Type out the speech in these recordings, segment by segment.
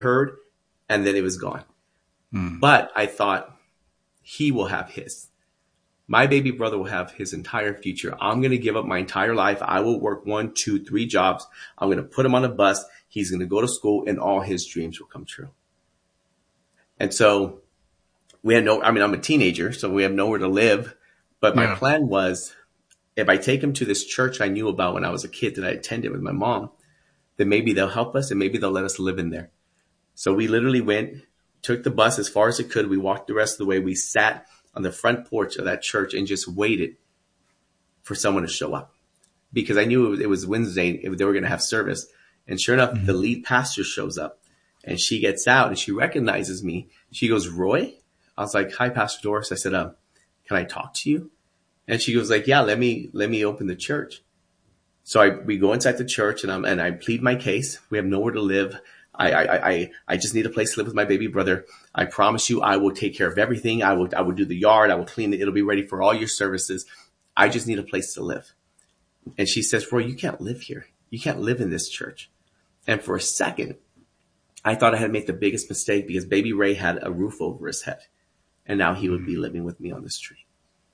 heard, and then it was gone. Mm. But I thought he will have his. My baby brother will have his entire future. I'm going to give up my entire life. I will work 1, 2, 3 jobs. I'm going to put him on a bus. He's going to go to school and all his dreams will come true. And so we had I'm a teenager, so we have nowhere to live. But my plan was, if I take him to this church I knew about when I was a kid that I attended with my mom, then maybe they'll help us and maybe they'll let us live in there. So we literally went, took the bus as far as it could. We walked the rest of the way. We sat on the front porch of that church and just waited for someone to show up, because I knew it was Wednesday if they were going to have service. And sure enough, the lead pastor shows up and she gets out and she recognizes me. She goes, "Roy?" I was like, "Hi, Pastor Doris." I said, "Can I talk to you?" And she goes like, "Yeah, let me open the church." So we go inside the church and I plead my case. We have nowhere to live. I just need a place to live with my baby brother. I promise you, I will take care of everything. I will do the yard. I will clean it. It'll be ready for all your services. I just need a place to live. And she says, "Roy, you can't live here. You can't live in this church." And for a second, I thought I had made the biggest mistake, because baby Ray had a roof over his head and now he would be living with me on the street.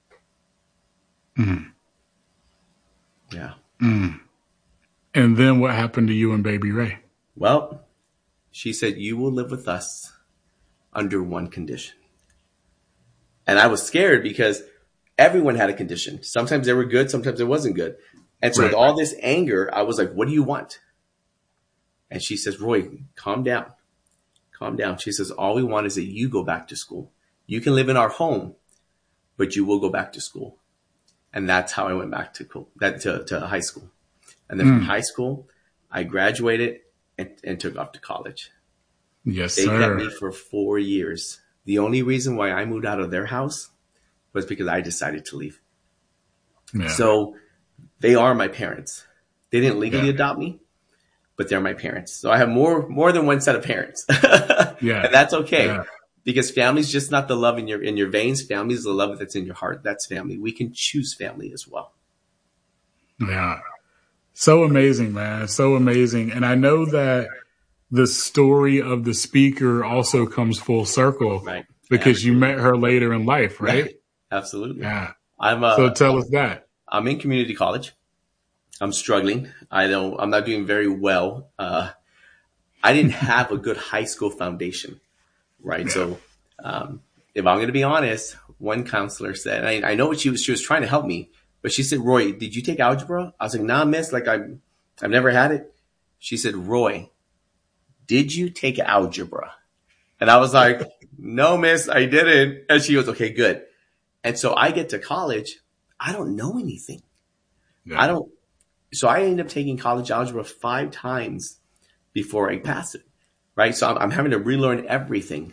Mm. Yeah. Mm. And then what happened to you and baby Ray? Well, she said, "You will live with us under one condition." And I was scared because everyone had a condition. Sometimes they were good. Sometimes it wasn't good. And so with all this anger, I was like, "What do you want?" And she says, "Roy, calm down. Calm down." She says, "All we want is that you go back to school. You can live in our home, but you will go back to school." And that's how I went back to high school. And then from high school, I graduated and took off to college. Yes, they sir. kept me for 4 years. The only reason why I moved out of their house was because I decided to leave. Yeah. So they are my parents. They didn't legally adopt me, but they're my parents. So I have more than one set of parents. Yeah. And that's okay. Yeah. Because family's just not the love in your veins. Family is the love that's in your heart. That's family. We can choose family as well. Yeah. So amazing, man. So amazing. And I know that the story of the speaker also comes full circle, Right. because you met her later in life, right? Absolutely. Yeah. I'm So tell us that. I'm in community college. I'm struggling. I'm not doing very well. I didn't have a good high school foundation, right? Yeah. So, if I'm going to be honest, one counselor said, and I know what she was trying to help me, but she said, "Roy, did you take algebra?" I was like, "Nah, miss, like I've never had it." She said, "Roy, did you take algebra?" And I was like, "No, miss, I didn't." And she goes, "Okay, good." And so I get to college. I don't know anything. Yeah. So I ended up taking college algebra 5 times before I pass it. Right. So I'm having to relearn everything.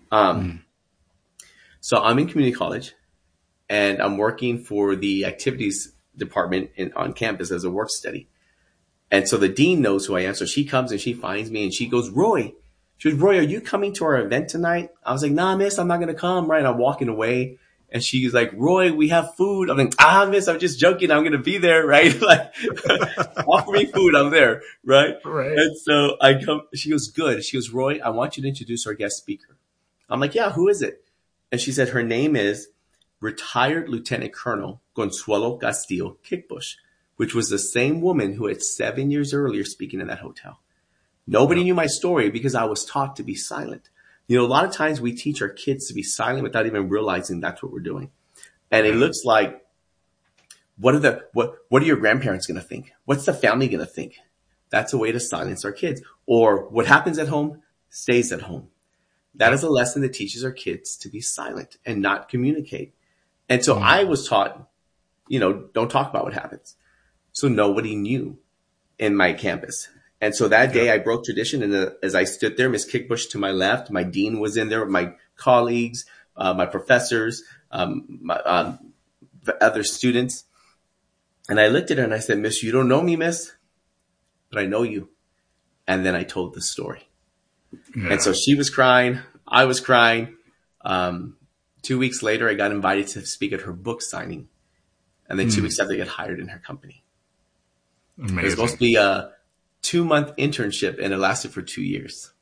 So I'm in community college and I'm working for the activities department on campus as a work study. And so the dean knows who I am. So she comes and she finds me and she goes, "Roy," she goes, "Roy, are you coming to our event tonight?" I was like, "Nah, miss, I'm not going to come." Right. And I'm walking away and she's like, "Roy, we have food." I'm like, "Miss, I'm just joking. I'm going to be there." Right. Like, offer me food. I'm there. Right. Right. And so I come, she goes, "Good." She goes, "Roy, I want you to introduce our guest speaker." I'm like, "Yeah, who is it?" And she said, "Her name is retired Lieutenant Colonel Consuelo Castillo Kickbush," which was the same woman who had 7 years earlier speaking in that hotel. Nobody knew my story because I was taught to be silent. You know, a lot of times we teach our kids to be silent without even realizing that's what we're doing. And it looks like, what are your grandparents going to think? What's the family going to think? That's a way to silence our kids. Or what happens at home stays at home. That is a lesson that teaches our kids to be silent and not communicate. And so I was taught, don't talk about what happens. So nobody knew in my campus. And so that day I broke tradition. And as I stood there, Miss Kickbush to my left, my dean was in there, my colleagues, my professors, my other students. And I looked at her and I said, "Miss, you don't know me, miss, but I know you." And then I told the story. Yeah. And so she was crying. I was crying. 2 weeks later, I got invited to speak at her book signing. And then 2 weeks after, I got hired in her company. Amazing. It was supposed to be a 2-month internship, and it lasted for 2 years.